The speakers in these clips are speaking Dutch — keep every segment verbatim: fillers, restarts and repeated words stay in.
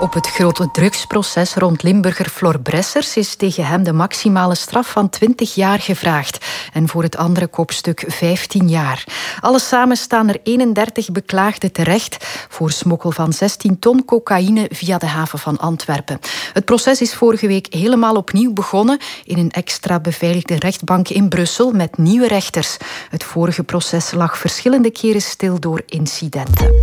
Op het grote drugsproces rond Limburger Flor Bressers is tegen hem de maximale straf van twintig jaar gevraagd. En voor het andere kopstuk vijftien jaar. Alles samen staan er eenendertig beklaagden terecht voor smokkel van zestien ton cocaïne via de haven van Antwerpen. Het proces is vorige week helemaal opnieuw begonnen in een extra beveiligde rechtbank in Brussel met nieuwe rechters. Het vorige proces lag verschillende keren stil door incidenten.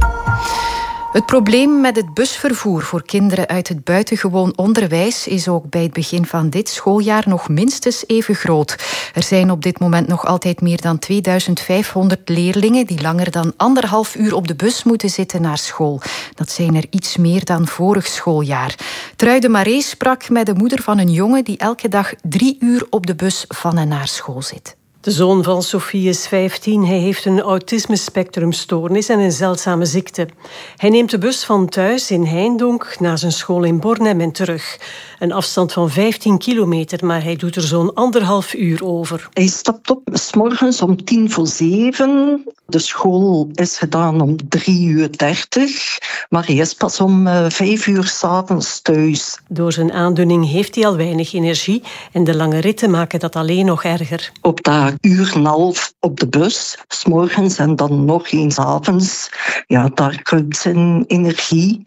Het probleem met het busvervoer voor kinderen uit het buitengewoon onderwijs is ook bij het begin van dit schooljaar nog minstens even groot. Er zijn op dit moment nog altijd meer dan tweeduizend vijfhonderd leerlingen die langer dan anderhalf uur op de bus moeten zitten naar school. Dat zijn er iets meer dan vorig schooljaar. Truide Maree sprak met de moeder van een jongen die elke dag drie uur op de bus van en naar school zit. De zoon van Sophie is vijftien. Hij heeft een autisme-spectrumstoornis en een zeldzame ziekte. Hij neemt de bus van thuis in Heindonk naar zijn school in Bornem en terug. Een afstand van vijftien kilometer, maar hij doet er zo'n anderhalf uur over. Hij stapt op 's morgens om tien voor zeven. De school is gedaan om drie uur dertig, maar hij is pas om uh, vijf uur 's avonds thuis. Door zijn aandoening heeft hij al weinig energie en de lange ritten maken dat alleen nog erger. Op daar uur en een half op de bus, 's morgens en dan nog eens 's avonds. Ja, daar kruipt zijn energie.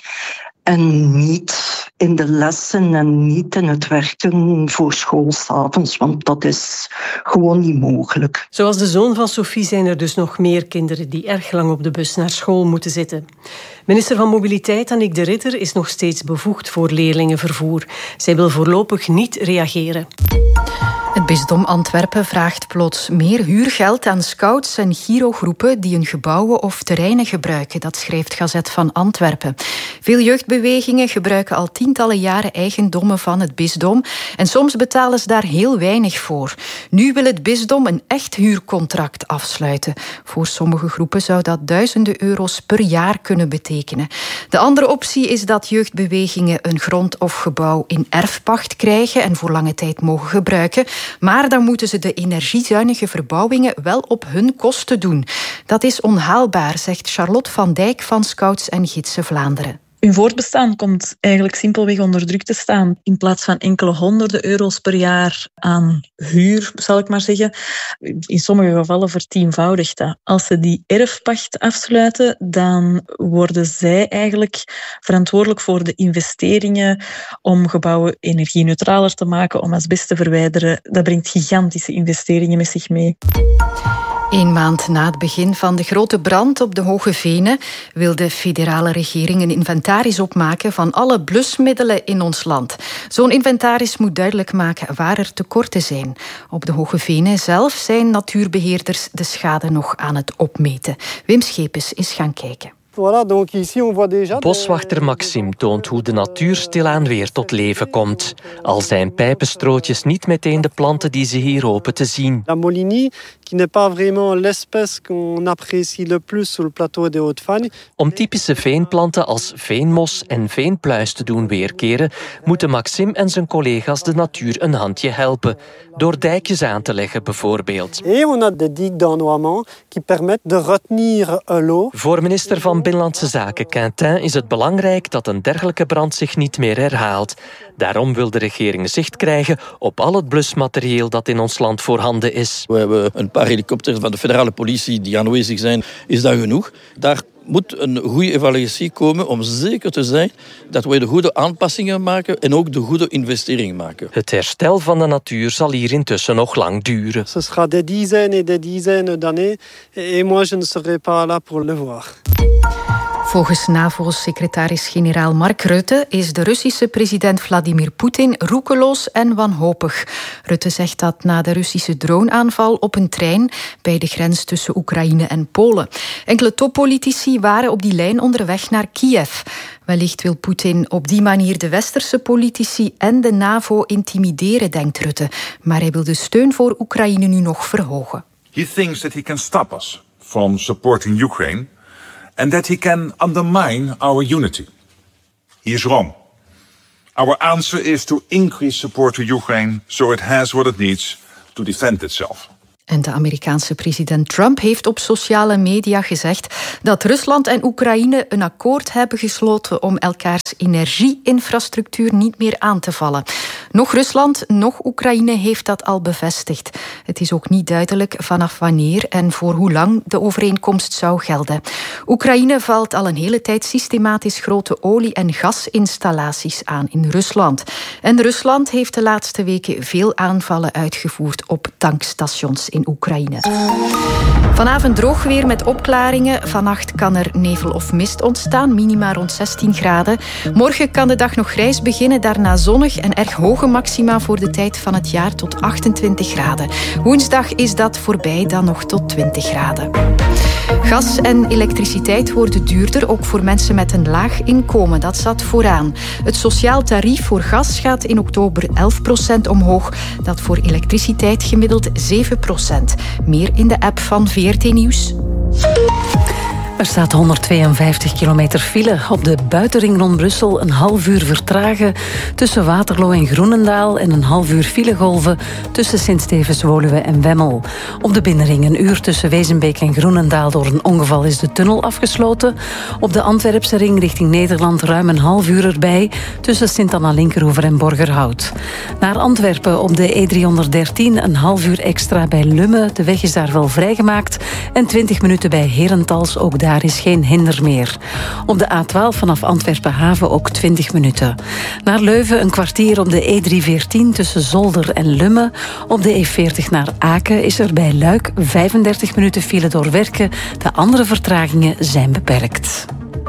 En niet in de lessen en niet in het werken voor school 's avonds, want dat is gewoon niet mogelijk. Zoals de zoon van Sophie zijn er dus nog meer kinderen die erg lang op de bus naar school moeten zitten. Minister van Mobiliteit Annick de Ridder is nog steeds bevoegd voor leerlingenvervoer. Zij wil voorlopig niet reageren. Het bisdom Antwerpen vraagt plots meer huurgeld aan scouts en girogroepen die hun gebouwen of terreinen gebruiken. Dat schrijft Gazet van Antwerpen. Veel jeugdbewegingen gebruiken al tientallen jaren eigendommen van het bisdom en soms betalen ze daar heel weinig voor. Nu wil het bisdom een echt huurcontract afsluiten. Voor sommige groepen zou dat duizenden euro's per jaar kunnen betekenen. De andere optie is dat jeugdbewegingen een grond of gebouw in erfpacht krijgen en voor lange tijd mogen gebruiken. Maar dan moeten ze de energiezuinige verbouwingen wel op hun kosten doen. Dat is onhaalbaar, zegt Charlotte van Dijk van Scouts en Gidsen Vlaanderen. Hun voortbestaan komt eigenlijk simpelweg onder druk te staan. In plaats van enkele honderden euro's per jaar aan huur, zal ik maar zeggen, in sommige gevallen vertienvoudigt dat. Als ze die erfpacht afsluiten, dan worden zij eigenlijk verantwoordelijk voor de investeringen om gebouwen energie-neutraler te maken, om asbest te verwijderen. Dat brengt gigantische investeringen met zich mee. Een maand na het begin van de grote brand op de Hoge Venen wil de federale regering een inventaris opmaken van alle blusmiddelen in ons land. Zo'n inventaris moet duidelijk maken waar er tekorten zijn. Op de Hoge Venen zelf zijn natuurbeheerders de schade nog aan het opmeten. Wim Schepens is gaan kijken. Boswachter Maxime toont hoe de natuur stilaan weer tot leven komt. Al zijn pijpenstrootjes niet meteen de planten die ze hier hopen te zien. La Molinie, qui n'est pas vraiment l'espèce qu'on apprécie le plus sur le plateau des Hauts-de-Fagne. Om typische veenplanten als veenmos en veenpluis te doen weerkeren, moeten Maxime en zijn collega's de natuur een handje helpen. Door dijkjes aan te leggen bijvoorbeeld. Et on a des digues d'ennoiement qui permettent de retenir l'eau. Voor minister van Binnenlandse Zaken Quintin is het belangrijk dat een dergelijke brand zich niet meer herhaalt. Daarom wil de regering zicht krijgen op al het blusmaterieel dat in ons land voorhanden is. We hebben een paar helikopters van de federale politie die aanwezig zijn. Is dat genoeg? Daar moet een goede evaluatie komen om zeker te zijn dat we de goede aanpassingen maken en ook de goede investeringen maken. Het herstel van de natuur zal hier intussen nog lang duren. Ce sera des dizaines et des dizaines d'années et moi je ne serai pas là pour le voir. Volgens NAVO-secretaris-generaal Mark Rutte is de Russische president Vladimir Poetin roekeloos en wanhopig. Rutte zegt dat na de Russische droneaanval op een trein bij de grens tussen Oekraïne en Polen. Enkele toppolitici waren op die lijn onderweg naar Kiev. Wellicht wil Poetin op die manier de westerse politici en de NAVO intimideren, denkt Rutte. Maar hij wil de steun voor Oekraïne nu nog verhogen. He thinks that he can stop us from supporting Ukraine. And that he can undermine our unity. He is wrong. Our answer is to increase support to Ukraine so it has what it needs to defend itself. En de Amerikaanse president Trump heeft op sociale media gezegd dat Rusland en Oekraïne een akkoord hebben gesloten om elkaars energieinfrastructuur niet meer aan te vallen. Nog Rusland, nog Oekraïne heeft dat al bevestigd. Het is ook niet duidelijk vanaf wanneer en voor hoe lang de overeenkomst zou gelden. Oekraïne valt al een hele tijd systematisch grote olie- en gasinstallaties aan in Rusland. En Rusland heeft de laatste weken veel aanvallen uitgevoerd op tankstations in Oekraïne. Vanavond droog weer met opklaringen. Vannacht kan er nevel of mist ontstaan, minima rond zestien graden. Morgen kan de dag nog grijs beginnen, daarna zonnig en erg hoge maxima voor de tijd van het jaar tot achtentwintig graden. Woensdag is dat voorbij, dan nog tot twintig graden. Gas en elektriciteit worden duurder, ook voor mensen met een laag inkomen. Dat zat vooraan. Het sociaal tarief voor gas gaat in oktober elf procent omhoog. Dat voor elektriciteit gemiddeld zeven procent. Meer in de app van V R T Nieuws. Er staat honderdtweeënvijftig kilometer file op de buitenring rond Brussel. Een half uur vertragen tussen Waterloo en Groenendaal en een half uur filegolven tussen Sint-Stevens, Woluwe en Wemmel. Op de binnenring een uur tussen Wezenbeek en Groenendaal. Door een ongeval is de tunnel afgesloten. Op de Antwerpse ring richting Nederland ruim een half uur erbij tussen Sint-Anna-Linkeroever en Borgerhout. Naar Antwerpen op de E driehonderddertien een half uur extra bij Lumme. De weg is daar wel vrijgemaakt. En twintig minuten bij Herentals, ook daar is geen hinder meer. Op de A twaalf vanaf Antwerpen haven ook twintig minuten. Naar Leuven een kwartier op de E driehonderdveertien tussen Zolder en Lumme. Op de E veertig naar Aken is er bij Luik vijfendertig minuten file door werken. De andere vertragingen zijn beperkt.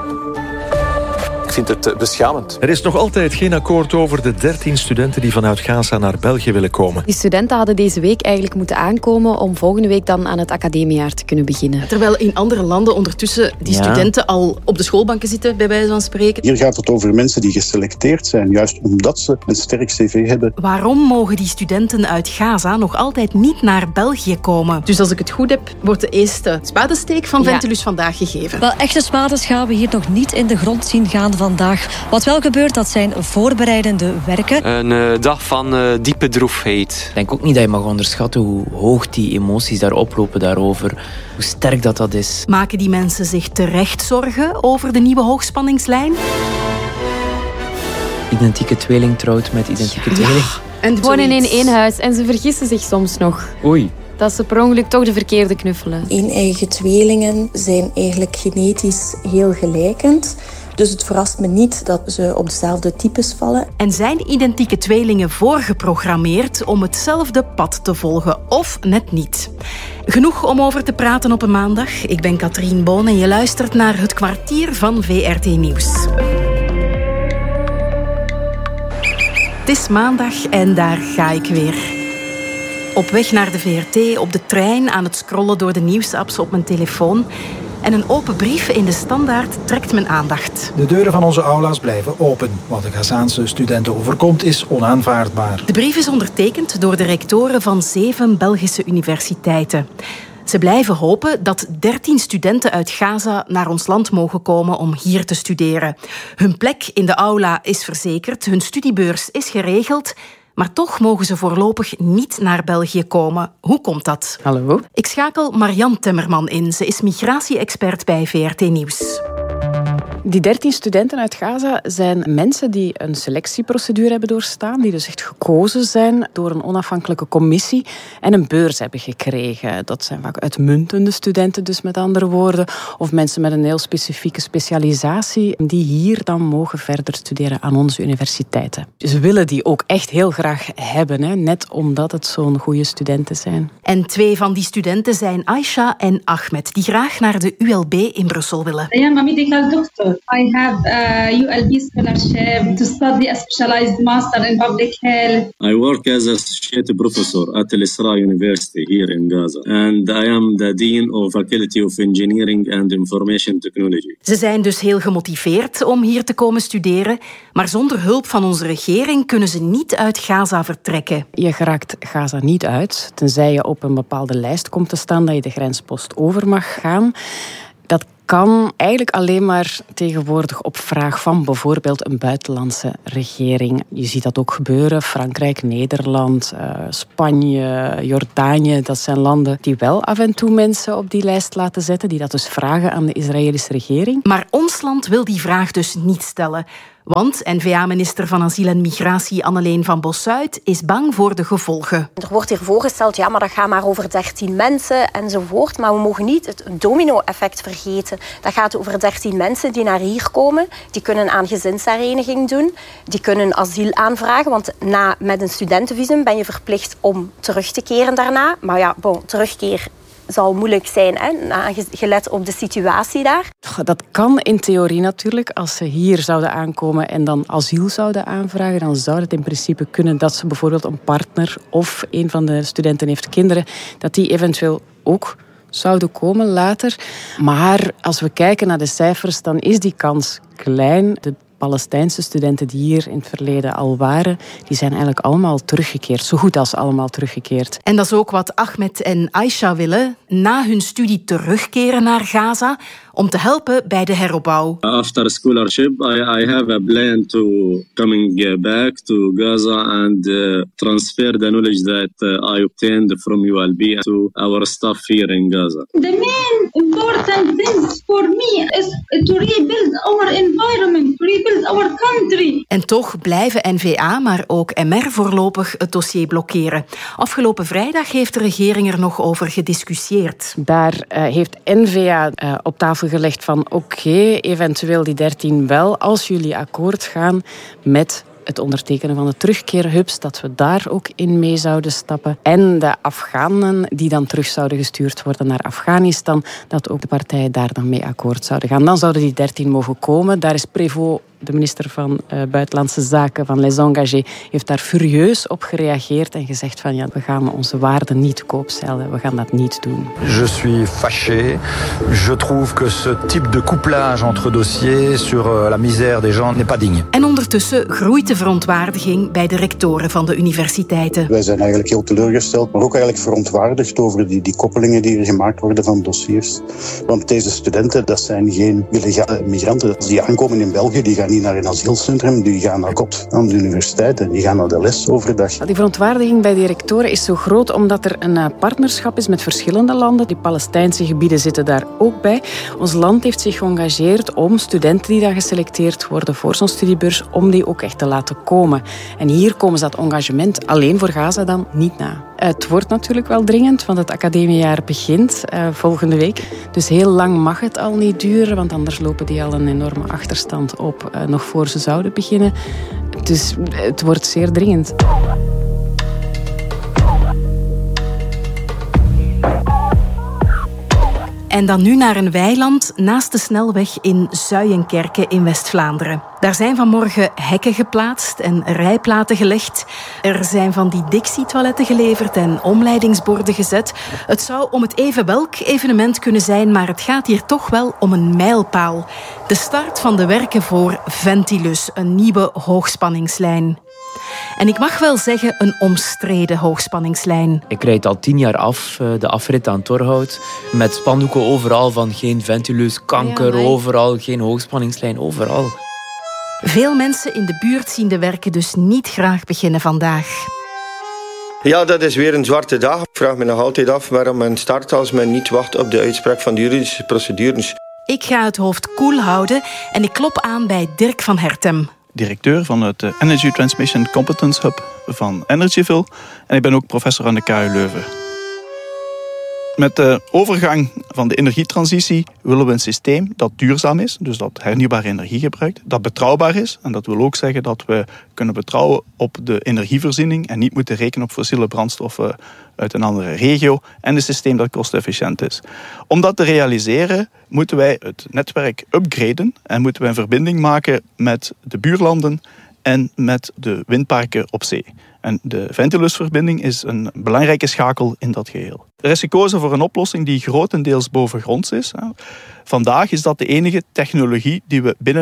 Ik vind het beschamend. Er is nog altijd geen akkoord over de dertien studenten die vanuit Gaza naar België willen komen. Die studenten hadden deze week eigenlijk moeten aankomen om volgende week dan aan het academiejaar te kunnen beginnen. Terwijl in andere landen ondertussen die ja. studenten al op de schoolbanken zitten, bij wijze van spreken. Hier gaat het over mensen die geselecteerd zijn, juist omdat ze een sterk cv hebben. Waarom mogen die studenten uit Gaza nog altijd niet naar België komen? Dus als ik het goed heb, wordt de eerste spadesteek van Ventilus ja. vandaag gegeven. Wel, echte spades gaan we hier nog niet in de grond zien gaan vandaag. Wat wel gebeurt, dat zijn voorbereidende werken. Een uh, dag van uh, diepe droefheid. Ik denk ook niet dat je mag onderschatten hoe hoog die emoties daar oplopen daarover. Hoe sterk dat dat is. Maken die mensen zich terecht zorgen over de nieuwe hoogspanningslijn? Identieke tweeling trouwt met identieke ja. tweeling. En wonen in één huis en ze vergissen zich soms nog. Oei. Dat ze per ongeluk toch de verkeerde knuffelen. Een-eigen tweelingen zijn eigenlijk genetisch heel gelijkend. Dus het verrast me niet dat ze op dezelfde types vallen. En zijn identieke tweelingen voorgeprogrammeerd om hetzelfde pad te volgen, of net niet? Genoeg om over te praten op een maandag. Ik ben Katrien Boon en je luistert naar Het Kwartier van V R T Nieuws. Het is maandag en daar ga ik weer. Op weg naar de V R T, op de trein, aan het scrollen door de nieuwsapps op mijn telefoon. En een open brief in de Standaard trekt mijn aandacht. De deuren van onze aula's blijven open. Wat de Gazaanse studenten overkomt is onaanvaardbaar. De brief is ondertekend door de rectoren van zeven Belgische universiteiten. Ze blijven hopen dat dertien studenten uit Gaza naar ons land mogen komen om hier te studeren. Hun plek in de aula is verzekerd, hun studiebeurs is geregeld. Maar toch mogen ze voorlopig niet naar België komen. Hoe komt dat? Hallo? Ik schakel Marianne Temmerman in. Ze is migratie-expert bij V R T Nieuws. Die dertien studenten uit Gaza zijn mensen die een selectieprocedure hebben doorstaan, die dus echt gekozen zijn door een onafhankelijke commissie en een beurs hebben gekregen. Dat zijn vaak uitmuntende studenten, dus met andere woorden, of mensen met een heel specifieke specialisatie, die hier dan mogen verder studeren aan onze universiteiten. Ze willen die ook echt heel graag hebben, hè, net omdat het zo'n goede studenten zijn. En twee van die studenten zijn Aisha en Ahmed, die graag naar de U L B in Brussel willen. I am a medical doctor. I have a U L B scholarship to study a specialized master in public health. I work as associate professor at Al-Isra University here in Gaza. And I am the Dean of Faculty of Engineering and Information Technology. Ze zijn dus heel gemotiveerd om hier te komen studeren, maar zonder hulp van onze regering kunnen ze niet uit Gaza vertrekken. Je geraakt Gaza niet uit, tenzij je op een bepaalde lijst komt te staan dat je de grenspost over mag gaan. Dat kan eigenlijk alleen maar tegenwoordig op vraag van bijvoorbeeld een buitenlandse regering. Je ziet dat ook gebeuren. Frankrijk, Nederland, uh, Spanje, Jordanië. Dat zijn landen die wel af en toe mensen op die lijst laten zetten. Die dat dus vragen aan de Israëlische regering. Maar ons land wil die vraag dus niet stellen. Want N V A-minister van Asiel en Migratie Anneleen van Bossuyt is bang voor de gevolgen. Er wordt hier voorgesteld, ja, maar dat gaat maar over dertien mensen enzovoort. Maar we mogen niet het domino-effect vergeten. Dat gaat over dertien mensen die naar hier komen. Die kunnen aan gezinshereniging doen. Die kunnen asiel aanvragen. Want na, met een studentenvisum ben je verplicht om terug te keren daarna. Maar ja, bon, terugkeer zal moeilijk zijn, hè, gelet op de situatie daar. Dat kan in theorie natuurlijk. Als ze hier zouden aankomen en dan asiel zouden aanvragen, dan zou het in principe kunnen dat ze bijvoorbeeld een partner of een van de studenten heeft kinderen, dat die eventueel ook zouden komen later. Maar als we kijken naar de cijfers, dan is die kans klein. De Palestijnse studenten die hier in het verleden al waren, die zijn eigenlijk allemaal teruggekeerd. Zo goed als allemaal teruggekeerd. En dat is ook wat Ahmed en Aisha willen. Na hun studie terugkeren naar Gaza om te helpen bij de heropbouw. After scholarship, I, I have a plan to coming back to Gaza and uh, transfer the knowledge that uh, I obtained from U L B to our staff here in Gaza. The main important thing for me is to rebuild our environment, to rebuild our country. En toch blijven N V A, maar ook M R voorlopig het dossier blokkeren. Afgelopen vrijdag heeft de regering er nog over gediscussieerd. Daar uh, heeft N V A uh, op tafel gelegd van oké, okay, eventueel die dertien wel, als jullie akkoord gaan met het ondertekenen van de terugkeerhubs, dat we daar ook in mee zouden stappen. En de Afghanen die dan terug zouden gestuurd worden naar Afghanistan, dat ook de partijen daar dan mee akkoord zouden gaan. Dan zouden die dertien mogen komen. Daar is Prévost, de minister van uh, Buitenlandse Zaken van Les Engagés, heeft daar furieus op gereageerd en gezegd van ja, we gaan onze waarden niet te koop stellen. We gaan dat niet doen. Je suis fâché. Je trouve que ce type de couplage entre dossiers sur la misère des gens n'est pas digne. En ondertussen groeit de verontwaardiging bij de rectoren van de universiteiten. Wij zijn eigenlijk heel teleurgesteld, maar ook eigenlijk verontwaardigd over die, die koppelingen die er gemaakt worden van dossiers. Want deze studenten, dat zijn geen illegale migranten. Als die aankomen in België, die gaan niet naar een asielcentrum, die gaan naar kot aan de universiteit en die gaan naar de les overdag. Die verontwaardiging bij die rectoren is zo groot omdat er een partnerschap is met verschillende landen. Die Palestijnse gebieden zitten daar ook bij. Ons land heeft zich geëngageerd om studenten die daar geselecteerd worden voor zo'n studiebeurs, om die ook echt te laten komen. En hier komen ze dat engagement alleen voor Gaza dan niet na. Het wordt natuurlijk wel dringend, want het academiejaar begint uh, volgende week. Dus heel lang mag het al niet duren, want anders lopen die al een enorme achterstand op, uh, nog voor ze zouden beginnen. Dus het wordt zeer dringend. En dan nu naar een weiland naast de snelweg in Zuijenkerke in West-Vlaanderen. Daar zijn vanmorgen hekken geplaatst en rijplaten gelegd. Er zijn van die Dixie-toiletten geleverd en omleidingsborden gezet. Het zou om het even welk evenement kunnen zijn, maar het gaat hier toch wel om een mijlpaal. De start van de werken voor Ventilus, een nieuwe hoogspanningslijn. En ik mag wel zeggen, een omstreden hoogspanningslijn. Ik rijd al tien jaar af, de afrit aan Torhout. Met spandoeken overal van geen Ventilus, kanker, ja, overal, geen hoogspanningslijn, overal. Veel mensen in de buurt zien de werken dus niet graag beginnen vandaag. Ja, dat is weer een zwarte dag. Ik vraag me nog altijd af waarom men start als men niet wacht op de uitspraak van de juridische procedures. Ik ga het hoofd koel houden en ik klop aan bij Dirk van Hertem. Directeur van het Energy Transmission Competence Hub van Energyville. En ik ben ook professor aan de K U Leuven. Met de overgang van de energietransitie willen we een systeem dat duurzaam is, dus dat hernieuwbare energie gebruikt, dat betrouwbaar is. En dat wil ook zeggen dat we kunnen betrouwen op de energievoorziening en niet moeten rekenen op fossiele brandstoffen uit een andere regio. En een systeem dat kostefficiënt is. Om dat te realiseren moeten wij het netwerk upgraden en moeten we een verbinding maken met de buurlanden en met de windparken op zee. En de Ventilus-verbinding is een belangrijke schakel in dat geheel. Er is gekozen voor een oplossing die grotendeels bovengronds is. Vandaag is dat de enige technologie die we binnen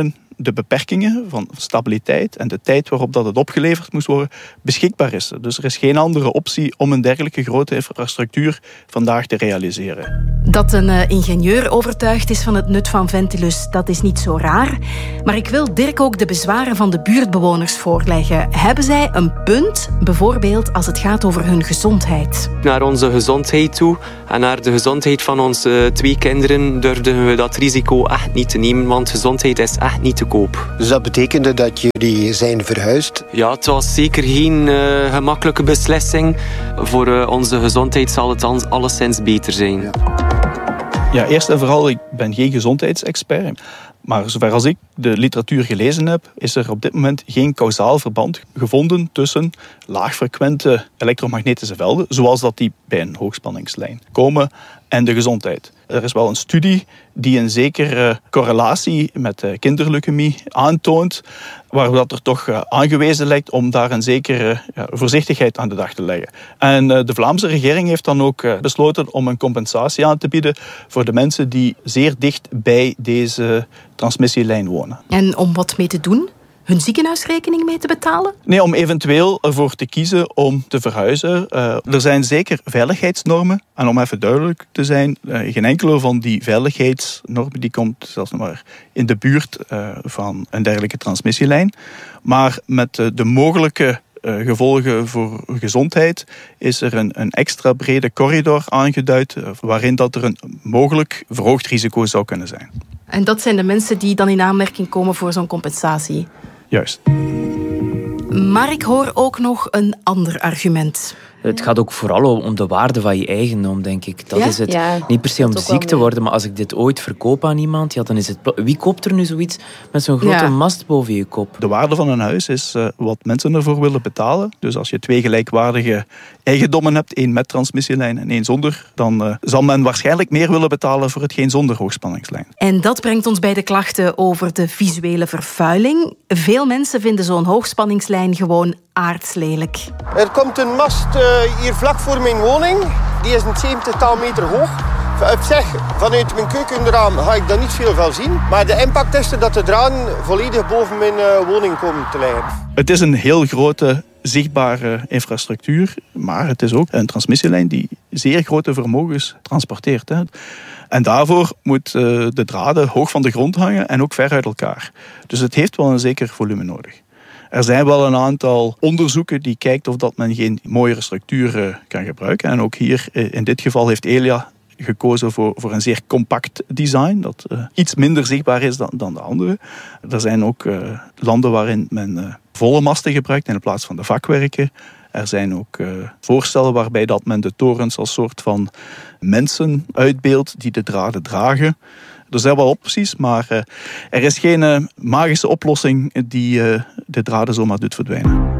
de beperkingen van stabiliteit en de tijd waarop dat het opgeleverd moest worden beschikbaar is. Dus er is geen andere optie om een dergelijke grote infrastructuur vandaag te realiseren. Dat een uh, ingenieur overtuigd is van het nut van Ventilus, dat is niet zo raar. Maar ik wil Dirk ook de bezwaren van de buurtbewoners voorleggen. Hebben zij een punt, bijvoorbeeld als het gaat over hun gezondheid? Naar onze gezondheid toe en naar de gezondheid van onze twee kinderen durfden we dat risico echt niet te nemen, want gezondheid is echt niet te koop. Dus dat betekende dat jullie zijn verhuisd? Ja, het was zeker geen uh, gemakkelijke beslissing. Voor uh, onze gezondheid zal het alleszins beter zijn. Ja. Ja, eerst en vooral, ik ben geen gezondheidsexpert. Maar zover als ik de literatuur gelezen heb, is er op dit moment geen kausaal verband gevonden tussen laagfrequente elektromagnetische velden, zoals dat die bij een hoogspanningslijn komen, en de gezondheid. Er is wel een studie die een zekere correlatie met kinderleukemie aantoont, waar dat er toch aangewezen lijkt om daar een zekere ja, voorzichtigheid aan de dag te leggen. En de Vlaamse regering heeft dan ook besloten om een compensatie aan te bieden voor de mensen die zeer dicht bij deze transmissielijn wonen. En om wat mee te doen? Hun ziekenhuisrekening mee te betalen? Nee, om eventueel ervoor te kiezen om te verhuizen. Uh, er zijn zeker veiligheidsnormen. En om even duidelijk te zijn, uh, geen enkele van die veiligheidsnormen die komt zelfs nog maar in de buurt uh, van een dergelijke transmissielijn. Maar met uh, de mogelijke uh, gevolgen voor gezondheid is er een, een extra brede corridor aangeduid uh, waarin dat er een mogelijk verhoogd risico zou kunnen zijn. En dat zijn de mensen die dan in aanmerking komen voor zo'n compensatie? Juist. Maar ik hoor ook nog een ander argument. Het gaat ook vooral om de waarde van je eigendom, denk ik. Dat ja? is het. Ja, niet per se om ziek te worden, maar als ik dit ooit verkoop aan iemand, ja, dan is het... Wie koopt er nu zoiets met zo'n grote ja. mast boven je kop? De waarde van een huis is uh, wat mensen ervoor willen betalen. Dus als je twee gelijkwaardige eigendommen hebt, één met transmissielijn en één zonder, dan uh, zal men waarschijnlijk meer willen betalen voor hetgeen zonder hoogspanningslijn. En dat brengt ons bij de klachten over de visuele vervuiling. Veel mensen vinden zo'n hoogspanningslijn gewoon aardslelijk. Er komt een mast uh, hier vlak voor mijn woning. Die is een zeventigtal meter hoog. Op zich, vanuit mijn keukenraam ga ik daar niet veel van zien. Maar de impact is er dat de draden volledig boven mijn uh, woning komen te liggen. Het is een heel grote zichtbare infrastructuur. Maar het is ook een transmissielijn die zeer grote vermogens transporteert. Hè. En daarvoor moet uh, de draden hoog van de grond hangen en ook ver uit elkaar. Dus het heeft wel een zeker volume nodig. Er zijn wel een aantal onderzoeken die kijken of dat men geen mooiere structuur kan gebruiken. En ook hier, in dit geval, heeft Elia gekozen voor, voor een zeer compact design, dat uh, iets minder zichtbaar is dan, dan de andere. Er zijn ook uh, landen waarin men uh, volle masten gebruikt in plaats van de vakwerken. Er zijn ook uh, voorstellen waarbij dat men de torens als soort van mensen uitbeeldt die de draden dragen. Er zijn wel opties, maar uh, er is geen uh, magische oplossing die uh, de draden zomaar doet verdwijnen.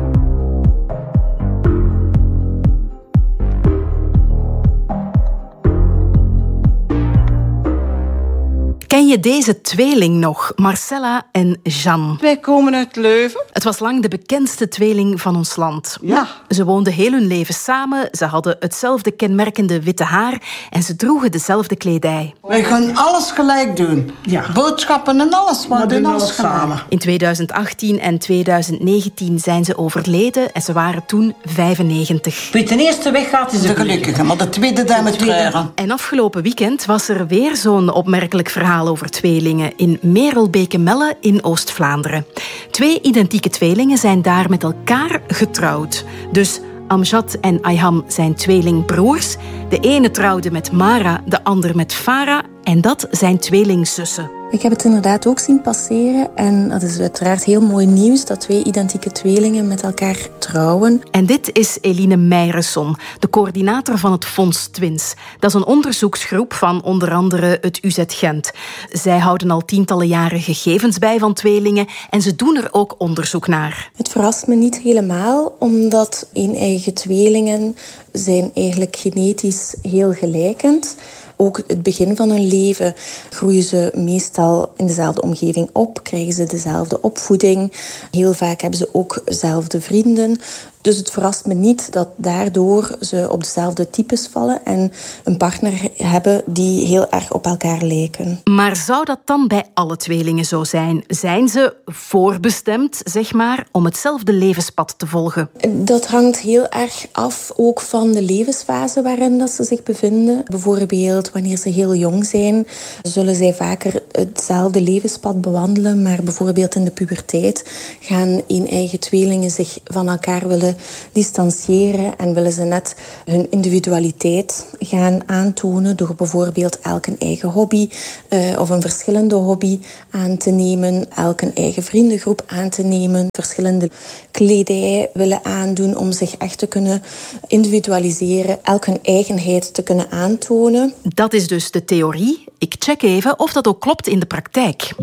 Ken je deze tweeling nog, Marcella en Jeanne? Wij komen uit Leuven. Het was lang de bekendste tweeling van ons land. Ja. Ze woonden heel hun leven samen, ze hadden hetzelfde kenmerkende witte haar en ze droegen dezelfde kledij. Wij gaan alles gelijk doen. Ja. Boodschappen en alles, maar, maar doen alles, alles samen. In tweeduizend achttien en tweeduizend negentien zijn ze overleden en ze waren toen vijfennegentig. Wie ten eerste weggaat is de gelukkige, maar de tweede daar met treuren. En afgelopen weekend was er weer zo'n opmerkelijk verhaal over tweelingen in Merelbeke-Melle in Oost-Vlaanderen. Twee identieke tweelingen zijn daar met elkaar getrouwd. Dus Amjad en Ayham zijn tweelingbroers. De ene trouwde met Mara, de ander met Farah. En dat zijn tweelingzussen. Ik heb het inderdaad ook zien passeren. En dat is uiteraard heel mooi nieuws dat twee identieke tweelingen met elkaar trouwen. En dit is Eline Meijerson, de coördinator van het Fonds Twins. Dat is een onderzoeksgroep van onder andere het U Z Gent. Zij houden al tientallen jaren gegevens bij van tweelingen en ze doen er ook onderzoek naar. Het verrast me niet helemaal, omdat een-eigen tweelingen zijn eigenlijk genetisch heel gelijkend. Ook het begin van hun leven groeien ze meestal in dezelfde omgeving op, krijgen ze dezelfde opvoeding. Heel vaak hebben ze ook dezelfde vrienden. Dus het verrast me niet dat daardoor ze op dezelfde types vallen en een partner hebben die heel erg op elkaar lijken. Maar zou dat dan bij alle tweelingen zo zijn? Zijn ze voorbestemd, zeg maar, om hetzelfde levenspad te volgen? Dat hangt heel erg af ook van de levensfase waarin dat ze zich bevinden. Bijvoorbeeld wanneer ze heel jong zijn, zullen zij vaker hetzelfde levenspad bewandelen. Maar bijvoorbeeld in de puberteit gaan een-eigen tweelingen zich van elkaar willen distancieren en willen ze net hun individualiteit gaan aantonen door bijvoorbeeld elk een eigen hobby uh, of een verschillende hobby aan te nemen, elk een eigen vriendengroep aan te nemen, verschillende kledij willen aandoen om zich echt te kunnen individualiseren, elk hun eigenheid te kunnen aantonen. Dat is dus de theorie. Ik check even of dat ook klopt in de praktijk.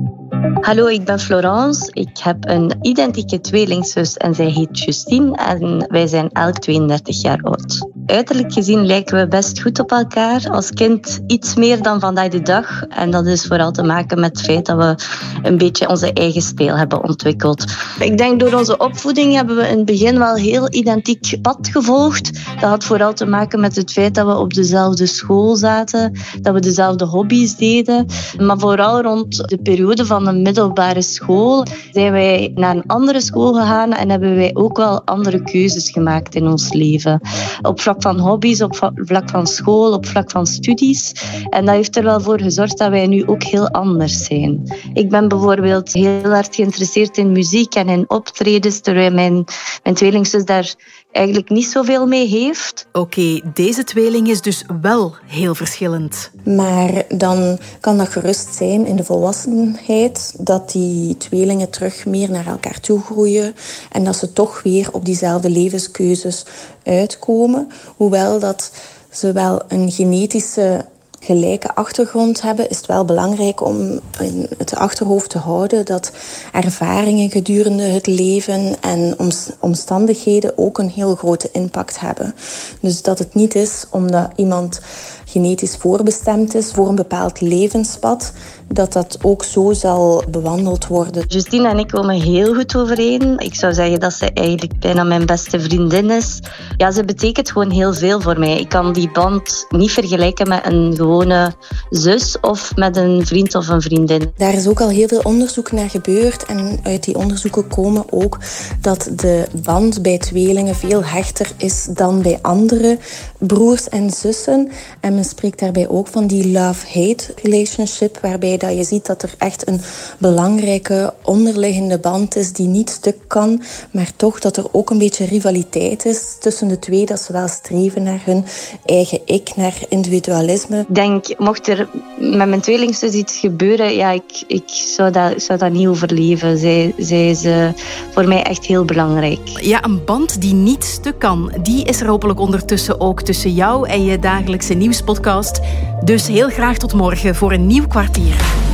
Hallo, ik ben Florence. Ik heb een identieke tweelingzus en zij heet Justine en wij zijn elk tweeëndertig jaar oud. Uiterlijk gezien lijken we best goed op elkaar. Als kind iets meer dan vandaag de dag. En dat is vooral te maken met het feit dat we een beetje onze eigen stijl hebben ontwikkeld. Ik denk door onze opvoeding hebben we in het begin wel heel identiek pad gevolgd. Dat had vooral te maken met het feit dat we op dezelfde school zaten, dat we dezelfde hobby's deden. Maar vooral rond de periode van de middelbare school zijn wij naar een andere school gegaan en hebben wij ook wel andere keuzes gemaakt in ons leven. Op vlak van hobby's, op vlak van school, op vlak van studies. En dat heeft er wel voor gezorgd dat wij nu ook heel anders zijn. Ik ben bijvoorbeeld heel hard geïnteresseerd in muziek en in optredens, terwijl mijn, mijn tweelingzus daar eigenlijk niet zoveel mee heeft. Oké, okay, deze tweeling is dus wel heel verschillend. Maar dan kan dat gerust zijn in de volwassenheid dat die tweelingen terug meer naar elkaar toe groeien en dat ze toch weer op diezelfde levenskeuzes uitkomen. Hoewel dat ze wel een genetische gelijke achtergrond hebben, is het wel belangrijk om in het achterhoofd te houden dat ervaringen gedurende het leven en omstandigheden ook een heel grote impact hebben. Dus dat het niet is omdat iemand genetisch voorbestemd is voor een bepaald levenspad, dat dat ook zo zal bewandeld worden. Justine en ik komen heel goed overeen. Ik zou zeggen dat ze eigenlijk bijna mijn beste vriendin is. Ja, ze betekent gewoon heel veel voor mij. Ik kan die band niet vergelijken met een gewone zus of met een vriend of een vriendin. Daar is ook al heel veel onderzoek naar gebeurd en uit die onderzoeken komen ook dat de band bij tweelingen veel hechter is dan bij andere broers en zussen. En men spreekt daarbij ook van die love-hate relationship, waarbij dat je ziet dat er echt een belangrijke onderliggende band is die niet stuk kan, maar toch dat er ook een beetje rivaliteit is tussen de twee, dat ze wel streven naar hun eigen ik, naar individualisme. Ik denk, mocht er met mijn tweelingzus iets gebeuren, ja, ik, ik zou, dat, zou dat niet overleven. Zij, zij is uh, voor mij echt heel belangrijk. Ja, een band die niet stuk kan, die is er hopelijk ondertussen ook tussen jou en je dagelijkse nieuwspodcast. Dus heel graag tot morgen voor een nieuw kwartier.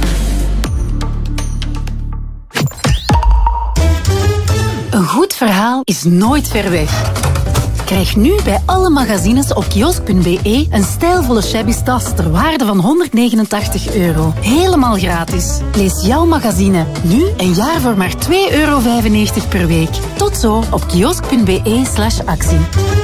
Een goed verhaal is nooit ver weg. Krijg nu bij alle magazines op kiosk punt b e een stijlvolle shabby tas ter waarde van honderdnegenentachtig euro. Helemaal gratis. Lees jouw magazine nu een jaar voor maar twee euro vijfennegentig per week. Tot zo op kiosk punt b e slash actie.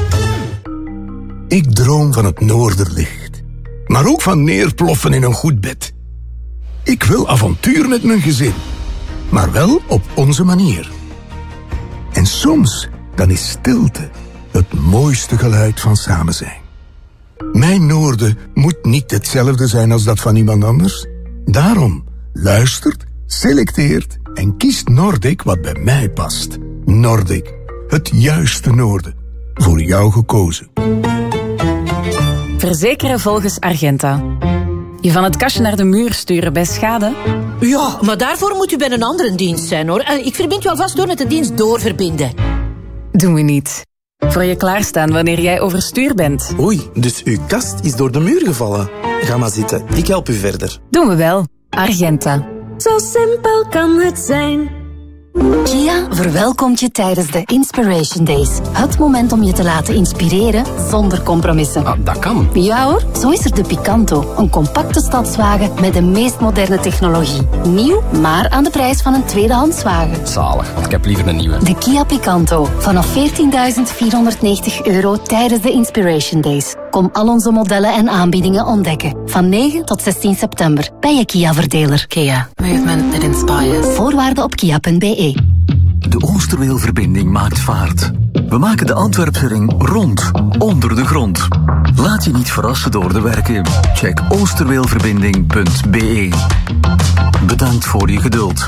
Ik droom van het noorderlicht, maar ook van neerploffen in een goed bed. Ik wil avontuur met mijn gezin, maar wel op onze manier. En soms dan is stilte het mooiste geluid van samen zijn. Mijn noorden moet niet hetzelfde zijn als dat van iemand anders. Daarom luistert, selecteert en kiest Nordic wat bij mij past. Nordic, het juiste noorden. Voor jou gekozen. Verzekeren volgens Argenta. Je van het kastje naar de muur sturen bij schade? Ja, maar daarvoor moet u bij een andere dienst zijn, hoor. Ik verbind u alvast door met de dienst doorverbinden. Doen we niet. Voor je klaarstaan wanneer jij overstuur bent. Oei, dus uw kast is door de muur gevallen. Ga maar zitten, ik help u verder. Doen we wel. Argenta. Zo simpel kan het zijn. Kia verwelkomt je tijdens de Inspiration Days. Het moment om je te laten inspireren zonder compromissen. Ah, dat kan. Ja hoor, zo is er de Picanto. Een compacte stadswagen met de meest moderne technologie. Nieuw, maar aan de prijs van een tweedehandswagen. Zalig, want ik heb liever een nieuwe. De Kia Picanto. Vanaf veertienduizend vierhonderdnegentig euro tijdens de Inspiration Days. Kom al onze modellen en aanbiedingen ontdekken. Van negen tot zestien september bij je Kia-verdeler. Kia. Movement that inspires. Voorwaarden op kia punt b e. De Oosterweelverbinding maakt vaart. We maken de Antwerpse ring rond, onder de grond. Laat je niet verrassen door de werken. Check oosterweelverbinding punt b e. Bedankt voor je geduld.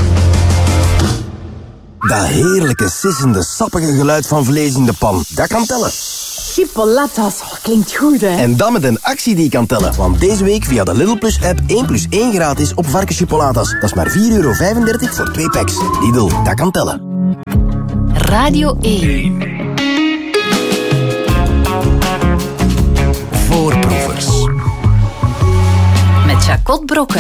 Dat heerlijke, sissende, sappige geluid van vlees in de pan, dat kan tellen. Chipolatas, oh, klinkt goed hè. En dan met een actie die kan tellen. Want deze week via de Lidl Plus app één plus één gratis op varkenschipolatas. Dat is maar vier euro vijfendertig voor twee packs. Lidl, dat kan tellen. Radio één. Voorproevers. Met Jacot Brokken.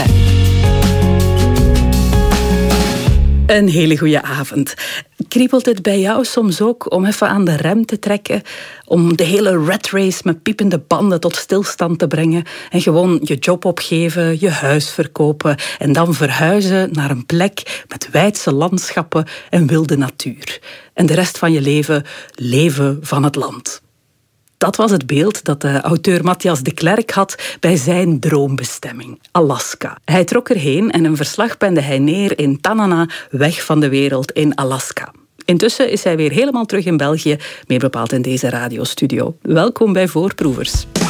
Een hele goede avond. Kriebelt het bij jou soms ook om even aan de rem te trekken? Om de hele rat race met piepende banden tot stilstand te brengen en gewoon je job opgeven, je huis verkopen en dan verhuizen naar een plek met wijdse landschappen en wilde natuur. En de rest van je leven leven van het land. Dat was het beeld dat de auteur Matthias de Klerk had bij zijn droombestemming, Alaska. Hij trok erheen en een verslag pende hij neer in Tanana, weg van de wereld in Alaska. Intussen is hij weer helemaal terug in België, meer bepaald in deze radiostudio. Welkom bij Voorproevers.